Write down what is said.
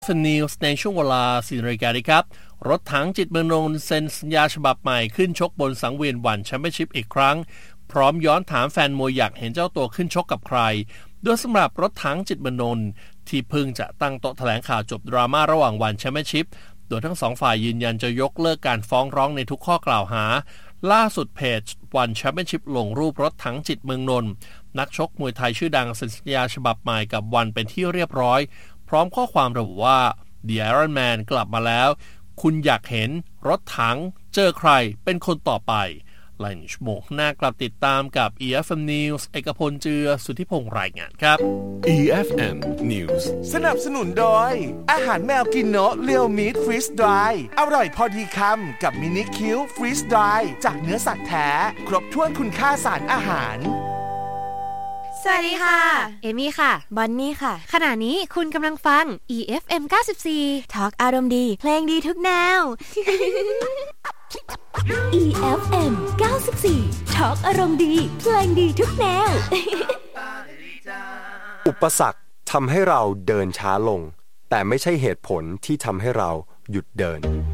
นิวส์ในช่วงเวลา 4 นาฬิกาครับรถถังจิตเมืองนนท์เซ็นสัญญาฉบับใหม่ขึ้นชกบนสังเวียนวันแชมเปี้ยนชิพอีกครั้งพร้อมย้อนถามแฟนมวยอยากเห็นเจ้าตัวขึ้นชกกับใครโดยสำหรับรถถังจิตเมืองนนท์ที่เพิ่งจะตั้งโต๊ะแถลงข่าวจบดราม่าระหว่างวันแชมเปี้ยนชิพโดยทั้งสองฝ่ายยืนยันจะยกเลิกการฟ้องร้องในทุกข้อกล่าวหาล่าสุดเพจวันแชมเปี้ยนชิพลงรูปรถถังจิตเมืองนนท์นักชกมวยไทยชื่อดังเซ็นสัญญาฉบับใหม่กับวันเป็นที่เรียบร้อยพร้อมข้อความระบุว่าThe Iron Man กลับมาแล้วคุณอยากเห็นรถถังเจอใครเป็นคนต่อไปหลายชั่วโมงหน้ากลับติดตามกับ EFM News เอกพลเจือสุทธิพงษ์รายงานครับ EFM News สนับสนุนโดยอาหารแมวกินโนะเรียวมีทฟรีสดรายอร่อยพอดีคำกับมินิคิวฟรีสดรายจากเนื้อสัตว์แท้ครบถ้วนคุณค่าสารอาหารสวัสดีค่ะเอมี่ค่ะบอนนี่ค่ะขณะนี้คุณกำลังฟัง EFM 94 Talk อารมณ์ดีเพลงดีทุกแนว EFM 94 Talk อารมณ์ดีเพลงดีทุกแนวอุปสรรคทำให้เราเดินช้าลงแต่ไม่ใช่เหตุผลที่ทำให้เราหยุดเดิน